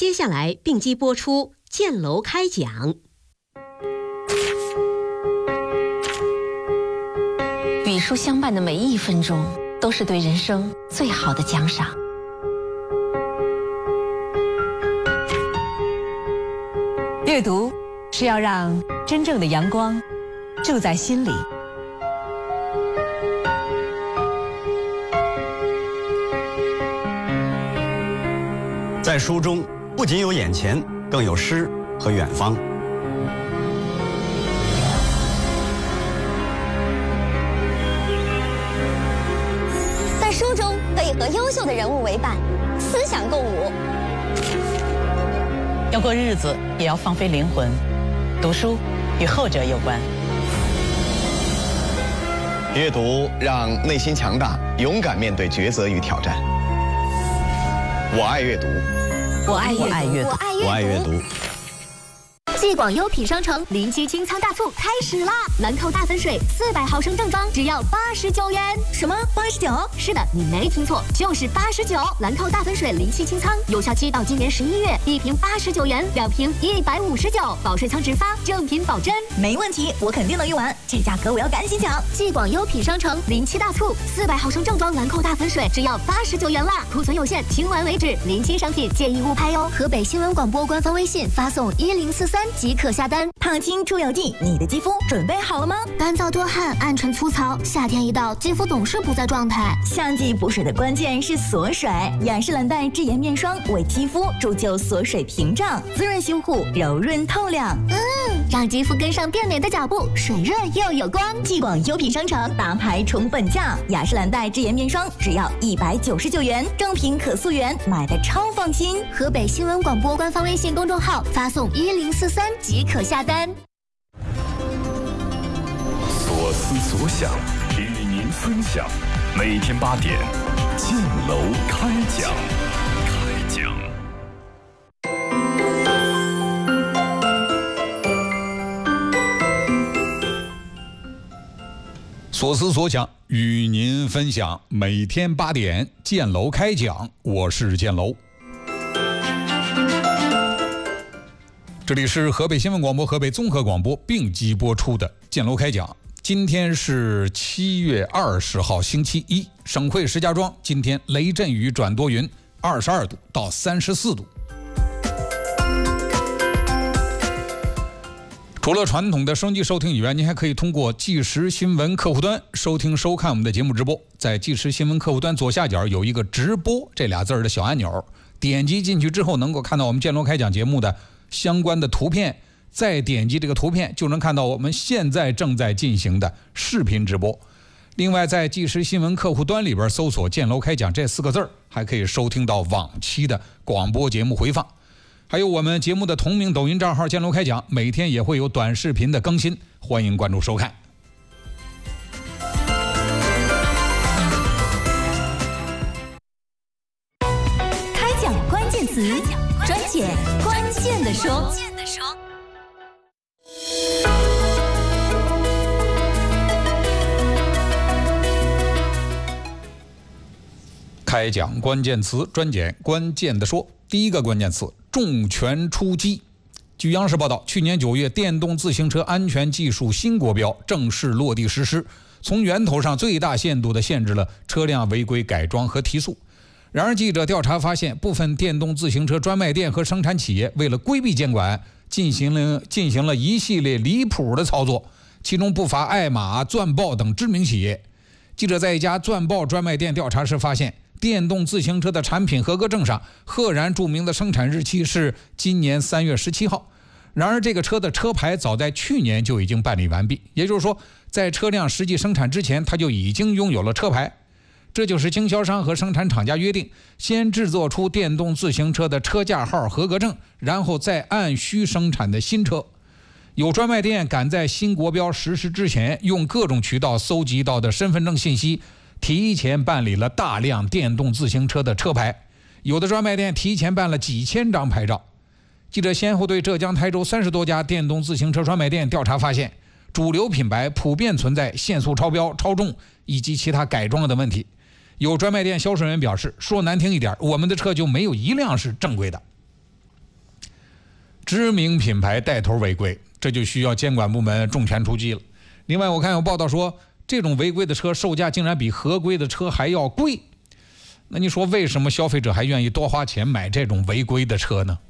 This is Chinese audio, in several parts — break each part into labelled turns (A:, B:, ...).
A: 接下来并机播出建楼开讲。
B: 与书相伴的每一分钟，都是对人生最好的奖赏。
C: 阅读是要让真正的阳光住在心里。
D: 在书中不仅有眼前，更有诗和远方。
E: 在书中可以和优秀的人物为伴，思想共舞。
C: 要过日子，也要放飞灵魂。读书与后者有关。
F: 阅读让内心强大，勇敢面对抉择与挑战。我爱阅读，
C: 我爱阅读，
D: 我爱阅读。
E: 继广优品商城临期清仓大促开始啦！兰蔻大粉水400毫升正装只要89元。什么89？是的，你没听错，就是89。兰蔻大粉水临期清仓，有效期到今年11月，一瓶89元，2瓶159，保水仓直发，正品保真。
G: 没问题，我肯定能用完，这价格我要赶紧抢！
E: 继广优品商城临期大促，400毫升正装兰蔻大粉水只要89元啦，库存有限，清完为止，临期商品建议勿拍哟。河北新闻广播官方微信发送1043。即可下单。
G: 胖青出游记，你的肌肤准备好了吗？
E: 干燥多汗，暗沉粗糙，夏天一到，肌肤总是不在状态。
G: 夏季补水的关键是锁水，雅诗兰黛智颜面霜为肌肤铸就锁水屏障，滋润修护，柔润透亮。
E: 让肌肤跟上变美的脚步，水润又有光。
G: 继广优品商城大牌重本价，雅诗兰黛智颜面霜只要199元，正品可溯源，买的超放心。
E: 河北新闻广播官方微信公众号发送1043即可下单。
H: 所思所想与您分享，每天8点，建楼开讲。
I: 所思所想与您分享，每天8点，建楼开讲。我是建楼。这里是河北新闻广播、河北综合广播并机播出的建楼开讲。今天是7月20号，星期一。省会石家庄今天雷阵雨转多云，22度到34度。除了传统的收音机收听以外，您还可以通过即时新闻客户端收听收看我们的节目直播。在即时新闻客户端左下角有一个直播这俩字的小按钮，点击进去之后能够看到我们建楼开讲节目的相关的图片，再点击这个图片就能看到我们现在正在进行的视频直播。另外在即时新闻客户端里边搜索建楼开讲这4个字，还可以收听到往期的广播节目回放。还有我们节目的同名抖音账号建楼开讲，每天也会有短视频的更新，欢迎关注收看。
G: 开讲关键词，专解关键的说。
I: 开讲关键词，专解关键的说。第一个关键词，重拳出击。据央视报道，去年9月，电动自行车安全技术新国标正式落地实施，从源头上最大限度地限制了车辆违规改装和提速。然而，记者调查发现，部分电动自行车专卖店和生产企业为了规避监管，进行了一系列离谱的操作，其中不乏爱玛、钻豹等知名企业。记者在一家钻豹专卖店调查时发现，电动自行车的产品合格证上赫然注明的生产日期是今年3月17号。然而这个车的车牌早在去年就已经办理完毕，也就是说在车辆实际生产之前它就已经拥有了车牌。这就是经销商和生产厂家约定，先制作出电动自行车的车架号合格证，然后再按需生产的新车。有专卖店赶在新国标实施之前，用各种渠道搜集到的身份证信息提前办理了大量电动自行车的车牌，有的专卖店提前办了几千张牌照。记者先后对浙江台州30多家电动自行车专卖店调查发现，主流品牌普遍存在限速超标、超重以及其他改装的问题。有专卖店销售人员表示，说难听一点，我们的车就没有一辆是正规的。 知名品牌带头违规，这就需要监管部门重拳出击了。另外，我看有报道说，这种违规的车售价竟然比合规的车还要贵。那你说为什么消费者还愿意多花钱买这种违规的车呢？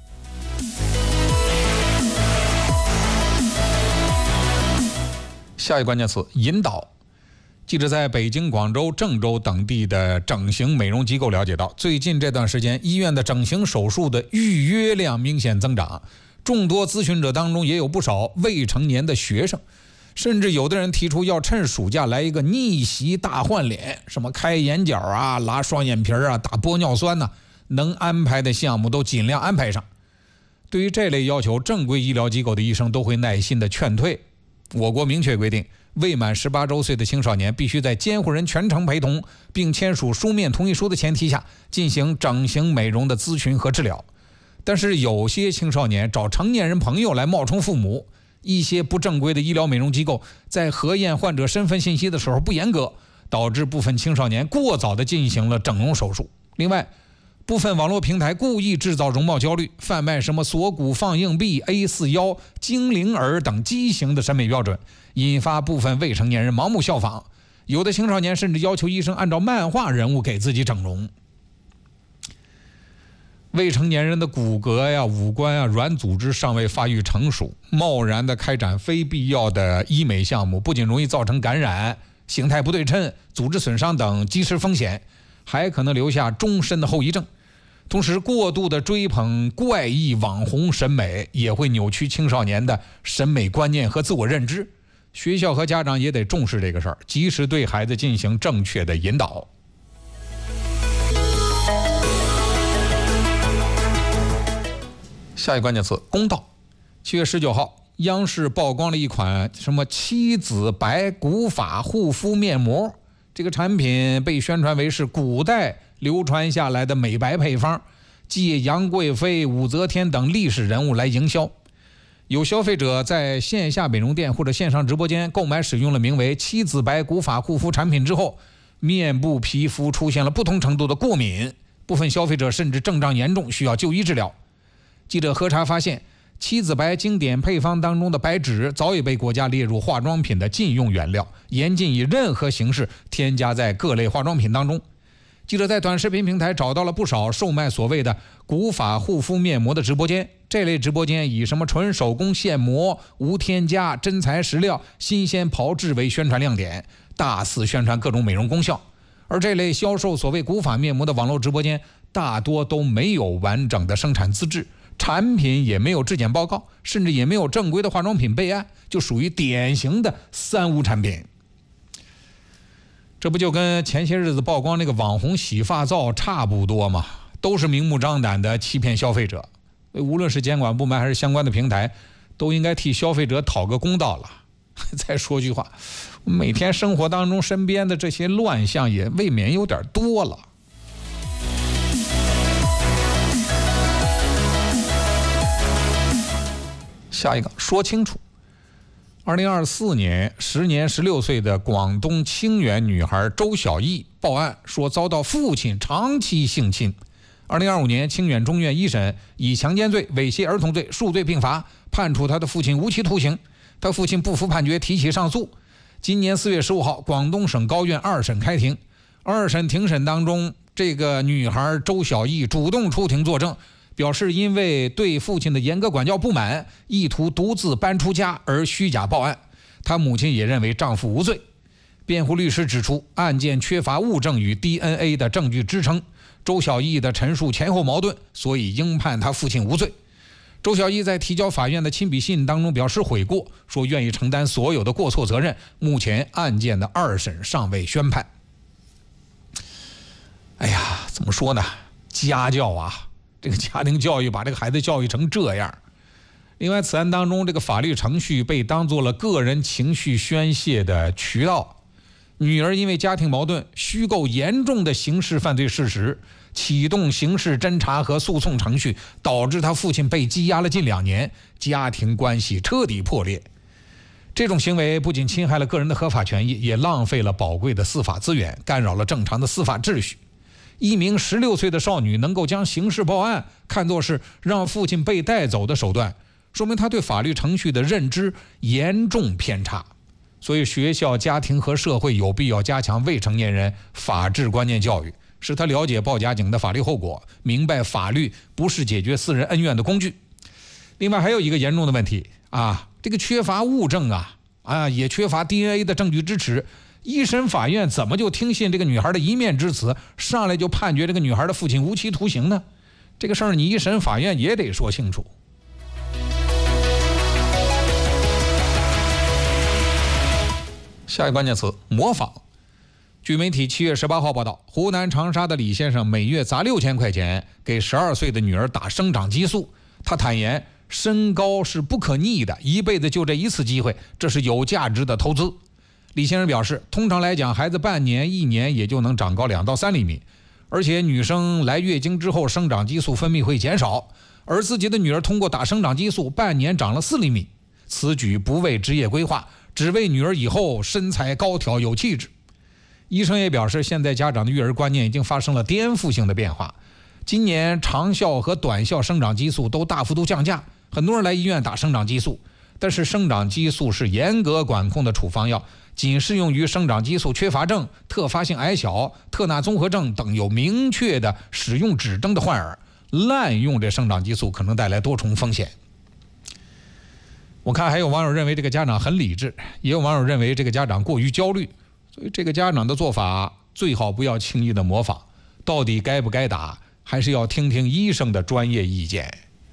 I: 下一个关键词：引导。记者在北京、广州、郑州等地的整形美容机构了解到，最近这段时间医院的整形手术的预约量明显增长，众多咨询者当中也有不少未成年的学生，甚至有的人提出要趁暑假来一个逆袭大换脸，什么开眼角啊、拉双眼皮啊、打玻尿酸啊，能安排的项目都尽量安排上。对于这类要求，正规医疗机构的医生都会耐心的劝退。我国明确规定，未满18周岁的青少年必须在监护人全程陪同并签署书面同意书的前提下进行整形美容的咨询和治疗。但是有些青少年找成年人朋友来冒充父母，一些不正规的医疗美容机构在核验患者身份信息的时候不严格，导致部分青少年过早的进行了整容手术。另外，部分网络平台故意制造容貌焦虑，贩卖什么锁骨放硬币、A4 腰、精灵耳等畸形的审美标准，引发部分未成年人盲目效仿。有的青少年甚至要求医生按照漫画人物给自己整容。未成年人的骨骼呀、五官呀、软组织尚未发育成熟，贸然的开展非必要的医美项目，不仅容易造成感染、形态不对称、组织损伤等及时风险，还可能留下终身的后遗症。同时，过度的追捧怪异网红审美也会扭曲青少年的审美观念和自我认知。学校和家长也得重视这个事儿，及时对孩子进行正确的引导。下一个关键词：公道。7月19号，央视曝光了一款什么七子白古法护肤面膜，这个产品被宣传为是古代流传下来的美白配方，借杨贵妃、武则天等历史人物来营销。有消费者在线下美容店或者线上直播间购买使用了名为七子白古法护肤产品之后，面部皮肤出现了不同程度的过敏，部分消费者甚至症状严重，需要就医治疗。记者核查发现，七子白经典配方当中的白芷早已被国家列入化妆品的禁用原料，严禁以任何形式添加在各类化妆品当中。记者在短视频平台找到了不少售卖所谓的古法护肤面膜的直播间，这类直播间以什么纯手工现磨、无添加、真材实料、新鲜炮制为宣传亮点，大肆宣传各种美容功效。而这类销售所谓古法面膜的网络直播间大多都没有完整的生产资质，产品也没有质检报告，甚至也没有正规的化妆品备案，就属于典型的三无产品。这不就跟前些日子曝光那个网红洗发皂差不多吗？都是明目张胆的欺骗消费者。无论是监管部门还是相关的平台，都应该替消费者讨个公道了。再说句话，每天生活当中身边的这些乱象也未免有点多了。下一个说清楚。2024年时年16岁的广东清远女孩周小艺报案说遭到父亲长期性侵。2025年清远中院一审以强奸罪、猥亵儿童罪数罪并罚，判处他的父亲无期徒刑。他父亲不服判决，提起上诉。今年4月15号，广东省高院二审开庭。二审庭审当中，这个女孩周小艺主动出庭作证，表示因为对父亲的严格管教不满，意图独自搬出家而虚假报案。她母亲也认为丈夫无罪。辩护律师指出，案件缺乏物证与 DNA 的证据支撑，周小艺的陈述前后矛盾，所以应判她父亲无罪。周小艺在提交法院的亲笔信当中表示悔过，说愿意承担所有的过错责任。目前案件的二审尚未宣判。哎呀，怎么说呢？家教啊，这个家庭教育把这个孩子教育成这样。另外，此案当中这个法律程序被当作了个人情绪宣泄的渠道。女儿因为家庭矛盾虚构严重的刑事犯罪事实，启动刑事侦查和诉讼程序，导致他父亲被羁押了近2年，家庭关系彻底破裂。这种行为不仅侵害了个人的合法权益，也浪费了宝贵的司法资源，干扰了正常的司法秩序。 一名16岁的少女能够将刑事报案看作是让父亲被带走的手段，说明她对法律程序的认知严重偏差。所以学校、家庭和社会有必要加强未成年人法治观念教育，使他了解报假警的法律后果，明白法律不是解决私人恩怨的工具。另外还有一个严重的问题啊，这个缺乏物证也缺乏 DNA 的证据支持。一审法院怎么就听信这个女孩的一面之词，上来就判决这个女孩的父亲无期徒刑呢？这个事儿你一审法院也得说清楚。下一个关键词：模仿。据媒体7月18号报道，湖南长沙的李先生每月砸6000块钱给12岁的女儿打生长激素。他坦言，身高是不可逆的，一辈子就这一次机会，这是有价值的投资。李先生表示，通常来讲，孩子半年、1年也就能长高2到3厘米，而且女生来月经之后，生长激素分泌会减少，而自己的女儿通过打生长激素，半年长了4厘米。此举不为职业规划，只为女儿以后身材高挑有气质。医生也表示，现在家长的育儿观念已经发生了颠覆性的变化。今年长效和短效生长激素都大幅度降价，很多人来医院打生长激素，但是生长激素是严格管控的处方药，仅适用于生长激素缺乏症、特发性矮小、特纳综合症等有明确的使用指征的患儿。滥用这生长激素可能带来多重风险。我看还有网友认为这个家长很理智，也有网友认为这个家长过于焦虑，所以这个家长的做法最好不要轻易的模仿，到底该不该打，还是要听听医生的专业意见。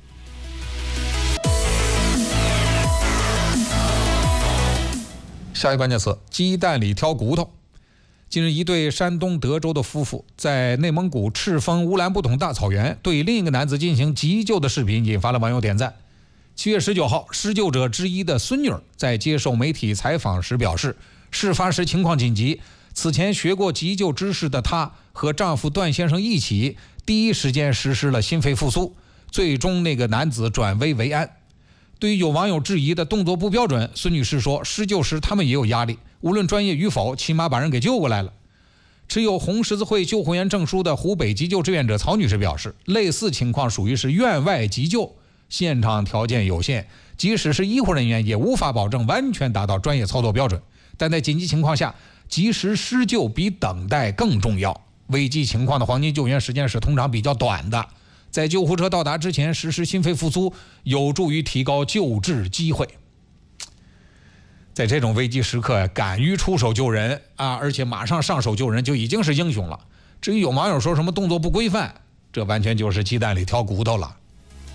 I: 下一个关键词：鸡蛋里挑骨头。近日，一对山东德州的夫妇在内蒙古赤峰乌兰布统大草原对另一个男子进行急救的视频引发了网友点赞。7月19号，施救者之一的孙女在接受媒体采访时表示，事发时情况紧急，此前学过急救知识的她和丈夫段先生一起第一时间实施了心肺复苏，最终那个男子转危为安。对于有网友质疑的动作不标准，孙女士说，施救时他们也有压力，无论专业与否，起码把人给救过来了。持有红十字会救护员证书的湖北急救志愿者曹女士表示，类似情况属于是院外急救，现场条件有限，即使是医护人员也无法保证完全达到专业操作标准，但在紧急情况下，及时施救比等待更重要。危机情况的黄金救援时间是通常比较短的，在救护车到达之前实施心肺复苏，有助于提高救治机会。在这种危机时刻，敢于出手救人而且马上上手救人就已经是英雄了。至于有网友说什么动作不规范，这完全就是鸡蛋里挑骨头了。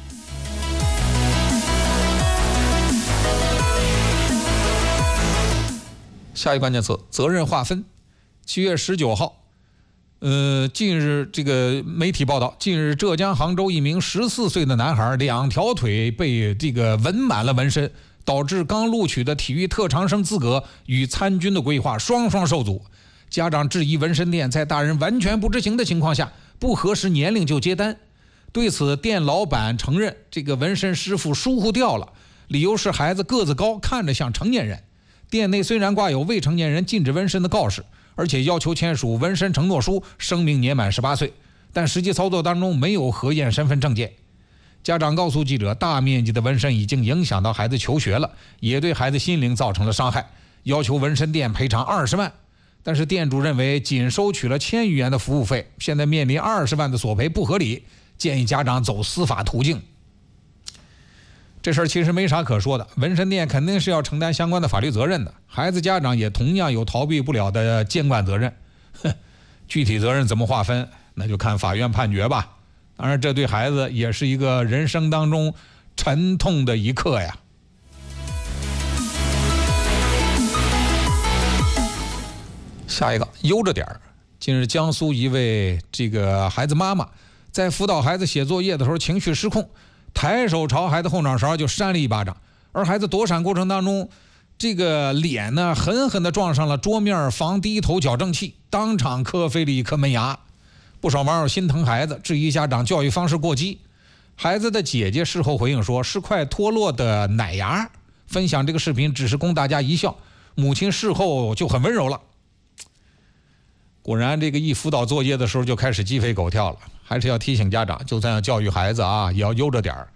I: 下一关键词：责任划分。7月19号，近日这个媒体报道，近日浙江杭州一名14岁的男孩2条腿被这个纹满了纹身，导致刚录取的体育特长生资格与参军的规划双双受阻。家长质疑纹身店在大人完全不知情的情况下，不核实年龄就接单。对此，店老板承认这个纹身师傅疏忽掉了，理由是孩子个子高，看着像成年人。店内虽然挂有未成年人禁止纹身的告示，而且要求签署纹身承诺书，声明年满18岁，但实际操作当中没有核验身份证件。家长告诉记者，大面积的纹身已经影响到孩子求学了，也对孩子心灵造成了伤害，要求纹身店赔偿20万。但是店主认为仅收取了1000余元的服务费，现在面临20万的索赔不合理，建议家长走司法途径。这事儿其实没啥可说的，纹身店肯定是要承担相关的法律责任的，孩子家长也同样有逃避不了的监管责任。具体责任怎么划分，那就看法院判决吧。当然，这对孩子也是一个人生当中沉痛的一刻呀。下一个，悠着点儿。近日，江苏一位这个孩子妈妈在辅导孩子写作业的时候情绪失控，抬手朝孩子后脑勺就扇了一巴掌，而孩子躲闪过程当中，这个脸呢狠狠地撞上了桌面防低头矫正器，当场磕飞了一颗门牙。不少网友心疼孩子，质疑家长教育方式过激。孩子的姐姐事后回应说，是块脱落的奶牙，分享这个视频只是供大家一笑，母亲事后就很温柔了。 果然，这个一辅导作业的时候就开始鸡飞狗跳了。还是要提醒家长，就算要教育孩子啊，也要悠着点儿。